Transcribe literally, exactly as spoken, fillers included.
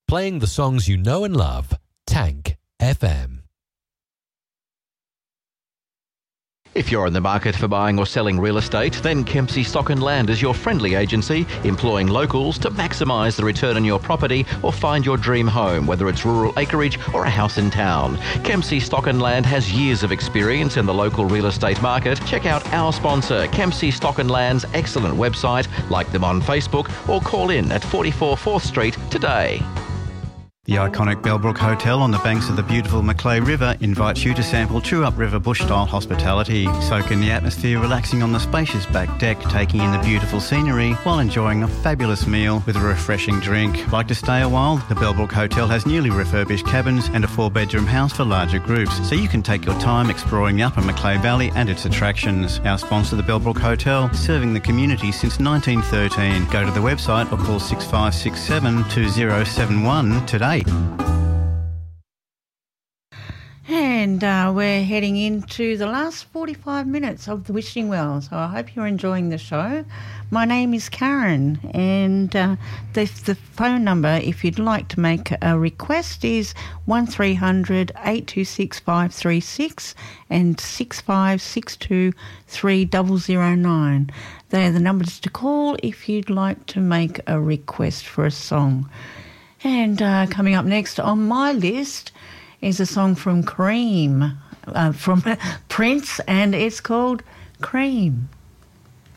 Playing the songs you know and love. Tank F M. If you're in the market for buying or selling real estate, then Kempsey Stock and Land is your friendly agency, employing locals to maximise the return on your property or find your dream home, whether it's rural acreage or a house in town. Kempsey Stock and Land has years of experience in the local real estate market. Check out our sponsor, Kempsey Stock and Land's excellent website, like them on Facebook, or call in at forty-four fourth Street today. The iconic Bellbrook Hotel on the banks of the beautiful Macleay River invites you to sample true upriver bush-style hospitality. Soak in the atmosphere, relaxing on the spacious back deck, taking in the beautiful scenery while enjoying a fabulous meal with a refreshing drink. Like to stay a while? The Bellbrook Hotel has newly refurbished cabins and a four-bedroom house for larger groups, so you can take your time exploring the upper Macleay Valley and its attractions. Our sponsor, the Bellbrook Hotel, serving the community since nineteen thirteen. Go to the website or call six five six seven two zero seven one today. And uh, we're heading into the last forty-five minutes of the Wishing Well, so I hope you're enjoying the show. My name is Karen, and uh, the, the phone number, if you'd like to make a request, is one three hundred eight two six five three six and six five six two three zero zero nine. They're the numbers to call if you'd like to make a request for a song. And uh, coming up next on my list is a song from Cream, uh, from Prince, and it's called Cream.